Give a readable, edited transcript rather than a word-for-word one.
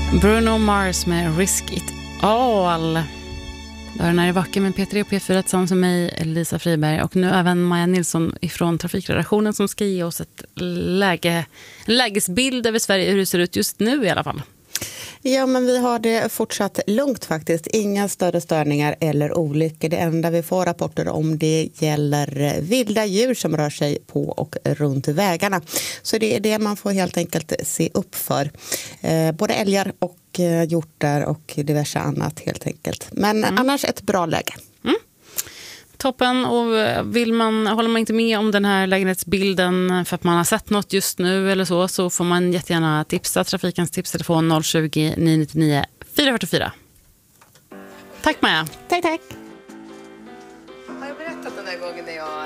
Bruno Mars med Risk It All. Dörren är vacker med P3 och P4 tillsammans med mig, Lisa Friberg. Och nu även Maja Nilsson ifrån Trafikredaktionen som ska ge oss en lägesbild över Sverige, hur det ser ut just nu i alla fall. Ja, men vi har det fortsatt lugnt faktiskt. Inga större störningar eller olyckor. Det enda vi får rapporter om det gäller vilda djur som rör sig på och runt vägarna. Så det är det man får helt enkelt se upp för. Både älgar och hjortar och diverse annat helt enkelt. Men annars ett bra läge. Toppen, och håller man inte med om den här lägenhetsbilden för att man har sett något just nu eller så får man jättegärna tipsa. Trafikens tipstelefon 020-999 444. Tack Maja. Tack. Har jag berättat den där gången när jag